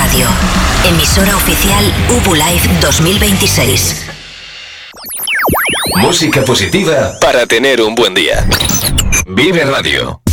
Radio, emisora oficial UBU Live 2026. Música positiva para tener un buen día. Vive Radio.